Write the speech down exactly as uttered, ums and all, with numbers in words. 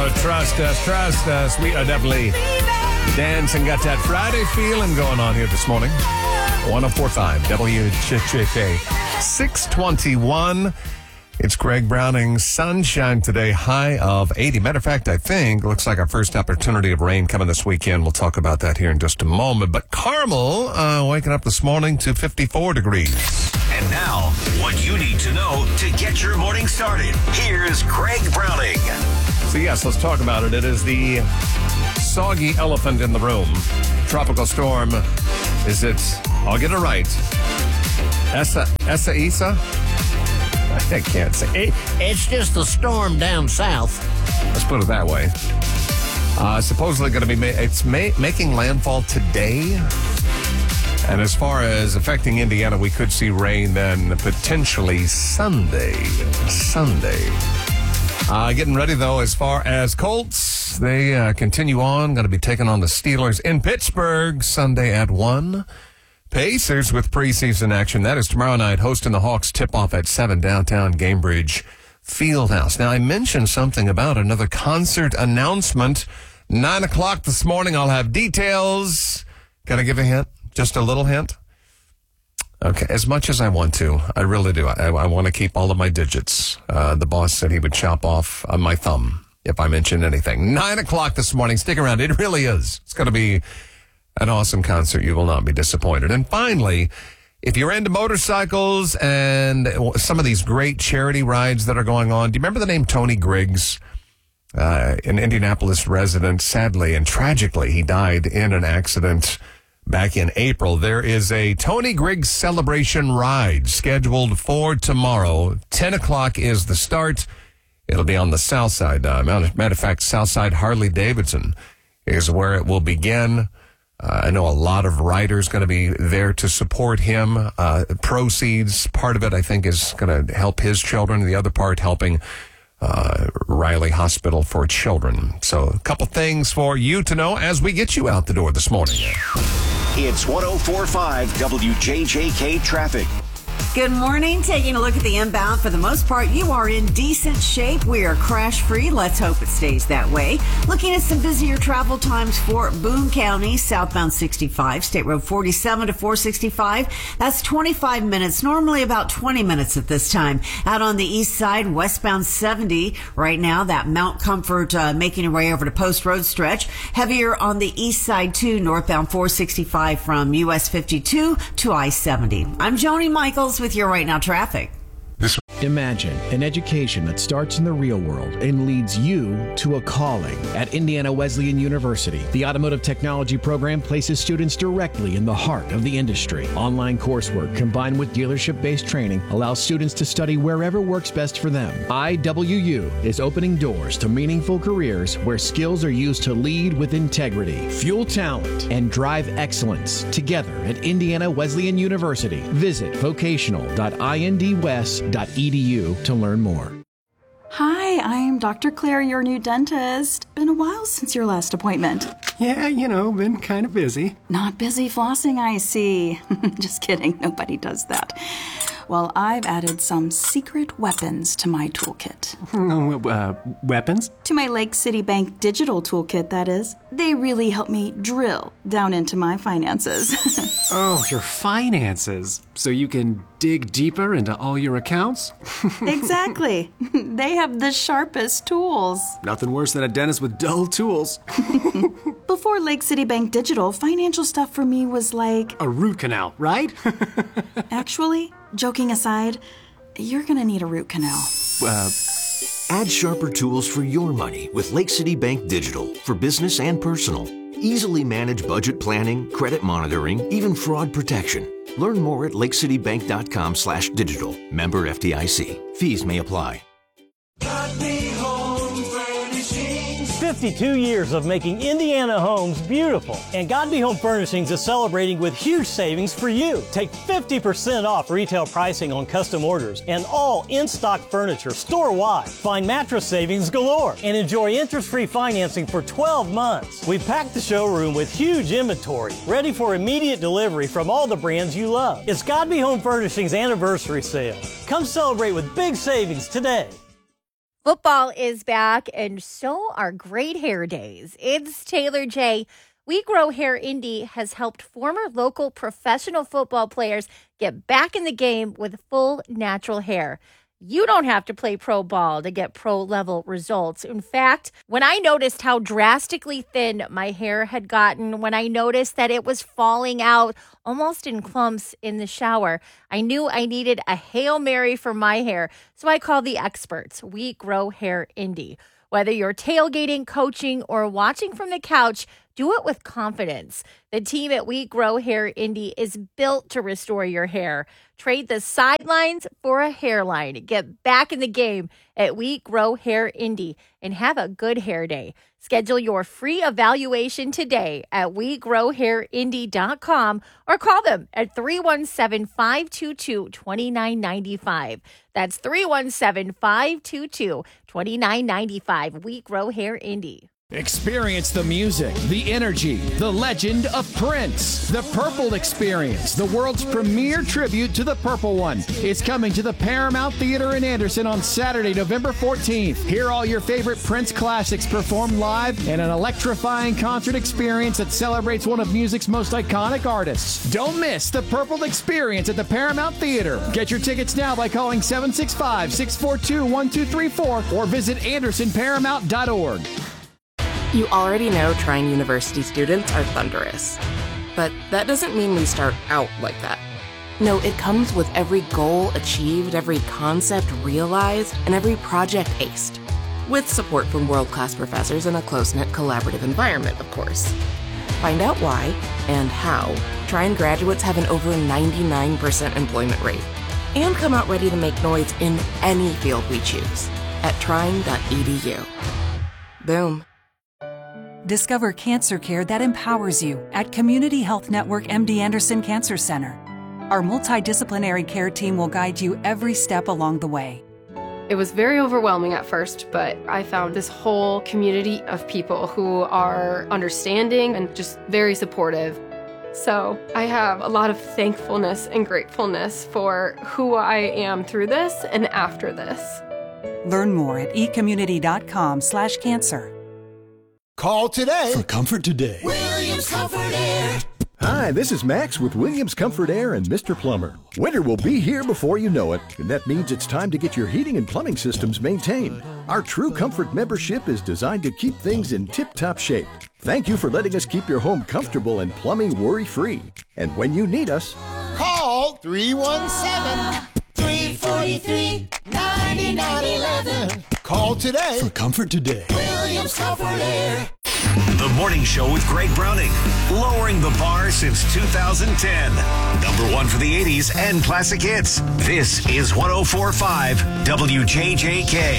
Trust us, trust us. We are definitely dancing, got that Friday feeling going on here this morning. one oh four point five W J J K, six twenty-one. It's Greg Browning. Sunshine today, high of eighty. Matter of fact, I think looks like our first opportunity of rain coming this weekend. We'll talk about that here in just a moment. But Carmel, uh, waking up this morning to fifty-four degrees. And now, what you need to know to get your morning started. Here's Greg Browning. So yes, let's talk about it. It is the soggy elephant in the room. Tropical storm. Is it, I'll get it right, Esa, Esa Isa? I can't say. It, it's just a storm down south. Let's put it that way. Uh, supposedly going to be, ma- it's ma- making landfall today. And as far as affecting Indiana, we could see rain then potentially Sunday. Sunday. Uh, getting ready, though, as far as Colts. They uh, continue on. Going to be taking on the Steelers in Pittsburgh Sunday at one. Pacers with preseason action. That is tomorrow night, hosting the Hawks tip-off at seven downtown Gainbridge Fieldhouse. Now, I mentioned something about another concert announcement. nine o'clock this morning, I'll have details. Can I give a hint? Just a little hint? Okay, as much as I want to. I really do. I, I want to keep all of my digits. Uh, the boss said he would chop off uh, my thumb if I mentioned anything. nine o'clock this morning. Stick around. It really is. It's going to be an awesome concert. You will not be disappointed. And finally, if you're into motorcycles and some of these great charity rides that are going on, do you remember the name Tony Griggs? Uh, an Indianapolis resident, sadly and tragically, he died in an accident back in April. There is a Tony Griggs celebration ride scheduled for tomorrow. ten o'clock is the start. It'll be on the south side. Uh, matter of fact, Southside Harley-Davidson is where it will begin. Uh, I know a lot of riders going to be there to support him. Uh, proceeds, part of it, I think, is going to help his children. The other part helping uh, Riley Hospital for Children. So a couple things for you to know as we get you out the door this morning. It's one oh four point five W J J K traffic. Good morning. Taking a look at the inbound. For the most part, you are in decent shape. We are crash-free. Let's hope it stays that way. Looking at some busier travel times for Boone County, southbound sixty-five, State Road forty-seven to four sixty-five. That's twenty-five minutes, normally about twenty minutes at this time. Out on the east side, westbound seventy. Right now, that Mount Comfort uh, making your way over to Post Road stretch. Heavier on the east side, too, northbound four sixty-five from U S fifty-two to I seventy. I'm Joni Michaels with your Right Now traffic. Imagine an education that starts in the real world and leads you to a calling. At Indiana Wesleyan University, the Automotive Technology program places students directly in the heart of the industry. Online coursework combined with dealership-based training allows students to study wherever works best for them. I W U is opening doors to meaningful careers where skills are used to lead with integrity, fuel talent, and drive excellence together at Indiana Wesleyan University. Visit vocational dot indwest dot e d u to learn more. Hi, I'm Doctor Claire, your new dentist. Been a while since your last appointment. Yeah, you know, been kind of busy. Not busy flossing, I see. Just kidding, nobody does that. Well, I've added some secret weapons to my toolkit. uh, weapons? To my Lake City Bank digital toolkit, that is. They really help me drill down into my finances. Oh, your finances. So you can dig deeper into all your accounts? Exactly. They have the sharpest tools. Nothing worse than a dentist with dull tools. Before Lake City Bank Digital, financial stuff for me was like... a root canal, right? Actually, joking aside, you're gonna need a root canal. Uh... Add sharper tools for your money with Lake City Bank Digital for business and personal. Easily manage budget planning, credit monitoring, even fraud protection. Learn more at lakecitybank.com slash digital. Member F D I C. Fees may apply. fifty-two years of making Indiana homes beautiful. And Godby Home Furnishings is celebrating with huge savings for you. Take fifty percent off retail pricing on custom orders and all in-stock furniture store-wide. Find mattress savings galore and enjoy interest-free financing for twelve months. We've packed the showroom with huge inventory, ready for immediate delivery from all the brands you love. It's Godby Home Furnishings anniversary sale. Come celebrate with big savings today. Football is back, and so are great hair days. It's Taylor J. We Grow Hair Indy has helped former local professional football players get back in the game with full natural hair. You don't have to play pro ball to get pro-level results. In fact, when I noticed how drastically thin my hair had gotten, when I noticed that it was falling out almost in clumps in the shower, I knew I needed a Hail Mary for my hair. So I called the experts, We Grow Hair Indy. Whether you're tailgating, coaching, or watching from the couch, do it with confidence. The team at We Grow Hair Indy is built to restore your hair. Trade the sidelines for a hairline. Get back in the game at We Grow Hair Indy and have a good hair day. Schedule your free evaluation today at we grow hair indy dot com or call them at three one seven, five two two, two nine nine five. That's three one seven, five two two, two nine nine five. We Grow Hair Indy. Experience the music, the energy, the legend of Prince. The Purple Experience, the world's premier tribute to the Purple One, is coming to the Paramount Theater in Anderson on Saturday, November fourteenth. Hear all your favorite Prince classics performed live in an electrifying concert experience that celebrates one of music's most iconic artists. Don't miss the Purple Experience at the Paramount Theater. Get your tickets now by calling seven six five, six four two, one two three four or visit anderson paramount dot org. You already know Trine University students are thunderous. But that doesn't mean we start out like that. No, it comes with every goal achieved, every concept realized, and every project aced. With support from world-class professors in a close-knit collaborative environment, of course. Find out why and how Trine graduates have an over ninety-nine percent employment rate. And come out ready to make noise in any field we choose at trine dot e d u. Boom. Discover cancer care that empowers you at Community Health Network M D Anderson Cancer Center. Our multidisciplinary care team will guide you every step along the way. It was very overwhelming at first, but I found this whole community of people who are understanding and just very supportive. So I have a lot of thankfulness and gratefulness for who I am through this and after this. Learn more at e community dot com slash cancer. Call today for Comfort Today. Williams Comfort Air. Hi, this is Max with Williams Comfort Air and Mister Plumber. Winter will be here before you know it, and that means it's time to get your heating and plumbing systems maintained. Our True Comfort membership is designed to keep things in tip-top shape. Thank you for letting us keep your home comfortable and plumbing worry-free. And when you need us, call three one seven, three four three, nine nine one one. Call today for Comfort Today. Williams Comfort Air. The Morning Show with Greg Browning, lowering the bar since two thousand ten. Number one for the eighties and classic hits. This is one oh four point five W J J K.